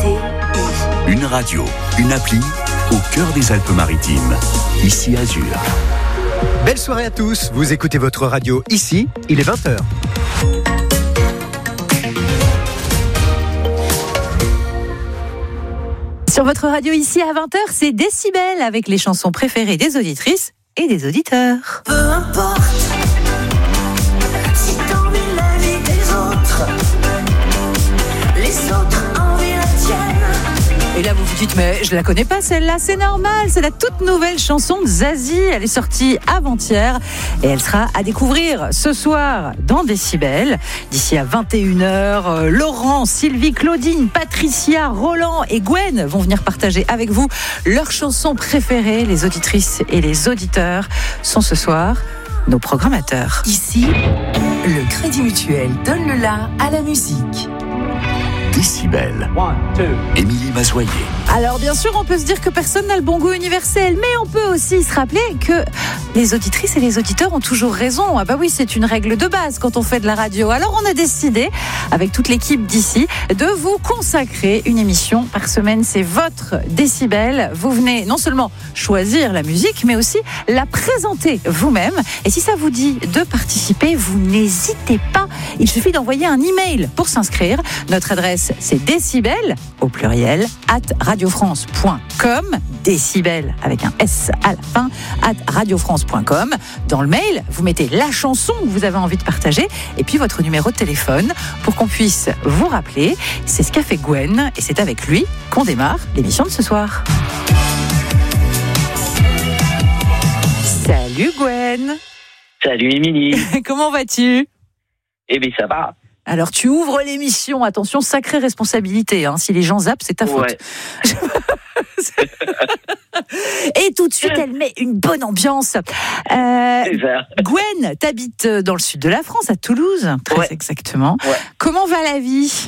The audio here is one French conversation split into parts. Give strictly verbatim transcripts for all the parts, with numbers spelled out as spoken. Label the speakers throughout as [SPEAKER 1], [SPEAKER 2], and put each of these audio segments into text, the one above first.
[SPEAKER 1] Une radio, une appli, au cœur des Alpes-Maritimes. Ici Azur.
[SPEAKER 2] Belle soirée à tous, vous écoutez votre radio ici, il est vingt heures.
[SPEAKER 3] Sur votre radio ici à vingt heures, c'est Décibel avec les chansons préférées des auditrices et des auditeurs.
[SPEAKER 4] Peu importe si t'envies la vie des autres, les autres envient la tienne.
[SPEAKER 3] Et là vous vous dites mais je la connais pas celle-là, c'est normal, c'est la toute nouvelle chanson de Zazie, elle est sortie avant-hier et elle sera à découvrir ce soir dans Décibel. D'ici à vingt et une heures, euh, Laurent, Sylvie, Claudine, Patricia, Roland et Gwen vont venir partager avec vous leurs chansons préférées. Les auditrices et les auditeurs sont ce soir nos programmateurs.
[SPEAKER 5] Ici, le Crédit Mutuel donne le la à la musique.
[SPEAKER 1] Décibel. Émilie Mazoyer.
[SPEAKER 3] Alors bien sûr, on peut se dire que personne n'a le bon goût universel, mais on peut aussi se rappeler que les auditrices et les auditeurs ont toujours raison. Ah bah oui, c'est une règle de base quand on fait de la radio. Alors on a décidé, avec toute l'équipe d'ici, de vous consacrer une émission par semaine. C'est votre Décibel. Vous venez non seulement choisir la musique, mais aussi la présenter vous-même. Et si ça vous dit de participer, vous n'hésitez pas. Il suffit d'envoyer un email pour s'inscrire. Notre adresse, c'est décibel, au pluriel, at radiofrance point com, décibel avec un S à la fin, at radiofrance point com. Dans le mail, vous mettez la chanson que vous avez envie de partager et puis votre numéro de téléphone pour qu'on puisse vous rappeler. C'est ce qu'a fait Gwen et c'est avec lui qu'on démarre l'émission de ce soir. Salut Gwen.
[SPEAKER 6] Salut Émilie.
[SPEAKER 3] Comment vas-tu?
[SPEAKER 6] Eh bien ça va.
[SPEAKER 3] Alors tu ouvres l'émission, attention, sacrée responsabilité, hein. Si les gens zappent, c'est ta faute.
[SPEAKER 6] Ouais.
[SPEAKER 3] Et tout de suite, elle met une bonne ambiance. Euh, Gwen, t'habites dans le sud de la France, à Toulouse, très
[SPEAKER 6] ouais.
[SPEAKER 3] exactement.
[SPEAKER 6] Ouais.
[SPEAKER 3] Comment va la vie?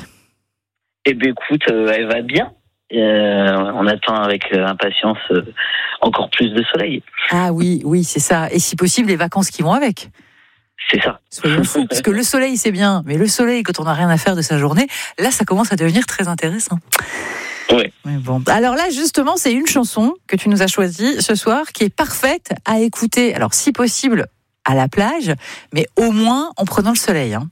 [SPEAKER 6] Eh bien écoute, euh, elle va bien. Euh, on attend avec euh, impatience euh, encore plus de soleil.
[SPEAKER 3] Ah oui, oui, c'est ça. Et si possible, les vacances qui vont avec.
[SPEAKER 6] C'est ça.
[SPEAKER 3] Soyons fous, parce que le soleil, c'est bien, mais le soleil, quand on n'a rien à faire de sa journée, là, ça commence à devenir très intéressant.
[SPEAKER 6] Oui.
[SPEAKER 3] Mais bon. Alors là, justement, c'est une chanson que tu nous as choisie ce soir, qui est parfaite à écouter, alors si possible, à la plage, mais au moins en prenant le soleil. Hein.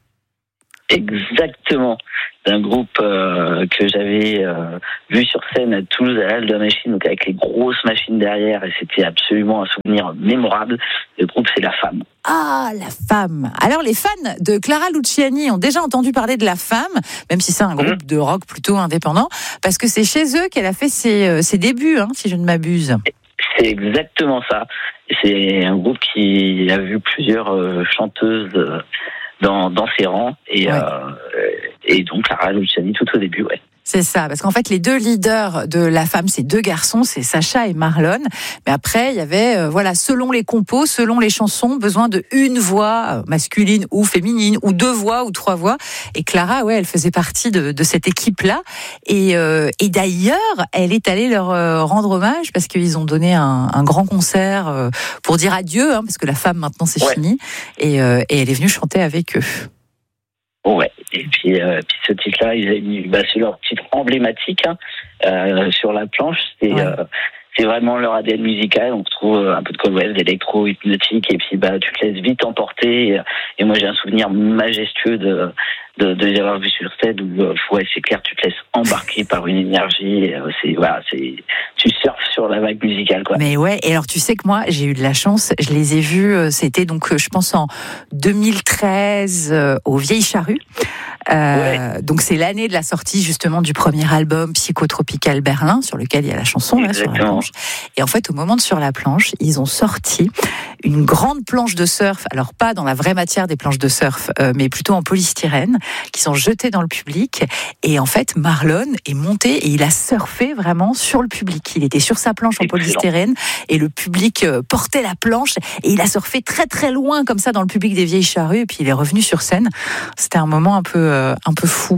[SPEAKER 6] Exactement. D'un groupe euh, que j'avais euh, vu sur scène à Toulouse à l'Halle de la Machine, donc avec les grosses machines derrière, et c'était absolument un souvenir mémorable. Le groupe, c'est La Femme.
[SPEAKER 3] Ah, La Femme. Alors les fans de Clara Luciani ont déjà entendu parler de La Femme, même si c'est un groupe mmh. de rock plutôt indépendant, parce que c'est chez eux qu'elle a fait ses, ses débuts, hein, si je ne m'abuse.
[SPEAKER 6] C'est exactement ça. C'est un groupe qui a vu plusieurs euh, chanteuses euh, dans, dans ses rangs, et, ouais. euh, et donc Clara Luciani tout au début, ouais.
[SPEAKER 3] C'est ça, parce qu'en fait, les deux leaders de La Femme, c'est deux garçons, c'est Sacha et Marlon. Mais après, il y avait, euh, voilà, selon les compos, selon les chansons, besoin de une voix masculine ou féminine, ou deux voix ou trois voix. Et Clara, ouais, elle faisait partie de, de cette équipe-là. Et, euh, et d'ailleurs, elle est allée leur euh, rendre hommage parce qu'ils ont donné un, un grand concert euh, pour dire adieu, hein, parce que La Femme, maintenant, c'est ouais. fini. Et, euh, et elle est venue chanter avec eux.
[SPEAKER 6] Ouais, et puis, euh, puis ce titre-là, ils avaient mis, bah, c'est leur titre emblématique hein, euh, sur la planche. C'est, ouais. euh, c'est vraiment leur A D N musical. On retrouve un peu de cold wave, d'électro, hypnotique, et puis bah, tu te laisses vite emporter. Et, et moi, j'ai un souvenir majestueux de, de, de les avoir vus sur scène où, euh, ouais, c'est clair, tu te laisses embarquer par une énergie. Et, euh, c'est, voilà, c'est, tu surfes sur la vague musicale, quoi.
[SPEAKER 3] Mais ouais, et alors tu sais que moi, j'ai eu de la chance. Je les ai vus, c'était donc, je pense, en deux mille treize, euh, au Vieilles Charrues. Euh, ouais. Donc c'est l'année de la sortie justement du premier album Psychotropical Berlin, sur lequel il y a la chanson là, sur la planche. Et en fait, au moment de Sur la planche, ils ont sorti une grande planche de surf, alors pas dans la vraie matière des planches de surf, euh, mais plutôt en polystyrène, qui sont jetées dans le public. Et en fait, Marlon est monté et il a surfé vraiment sur le public. Il était sur sa planche en Excellent. polystyrène et le public portait la planche et il a surfé très très loin comme ça dans le public des Vieilles Charrues et puis il est revenu sur scène. C'était un moment un peu euh, un peu fou.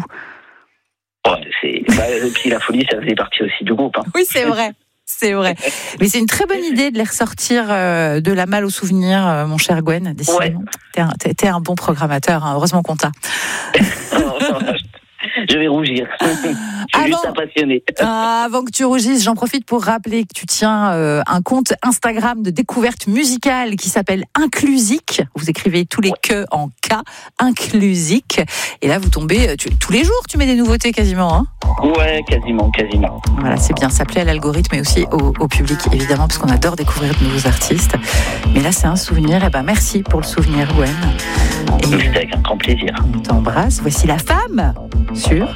[SPEAKER 6] Ouais, c'est bah, et puis la folie, ça faisait partie aussi du groupe. Hein.
[SPEAKER 3] Oui, c'est vrai. C'est vrai. Mais c'est une très bonne idée de les ressortir euh, de la malle au souvenir, euh, mon cher Gwen. Décidément. Ouais. T'es, un, t'es, t'es un bon programmateur, hein. Heureusement qu'on t'a.
[SPEAKER 6] je vais rougir. Je suis
[SPEAKER 3] Avant-
[SPEAKER 6] juste un passionné.
[SPEAKER 3] Ah, avant que tu rougisses, j'en profite pour rappeler que tu tiens euh, un compte Instagram de découverte musicale qui s'appelle Inclusique. Vous écrivez tous les que en K, Inclusique. Et là, vous tombez tu, tous les jours. Tu mets des nouveautés quasiment. Hein
[SPEAKER 6] Ouais, quasiment, quasiment.
[SPEAKER 3] voilà, c'est bien. Ça plaît à l'algorithme et aussi au, au public, évidemment, parce qu'on adore découvrir de nouveaux artistes. Mais là, c'est un souvenir. Et ben, merci pour le souvenir, Gwen. Et
[SPEAKER 6] C'était avec un grand plaisir.
[SPEAKER 3] on t'embrasse. Voici la femme sur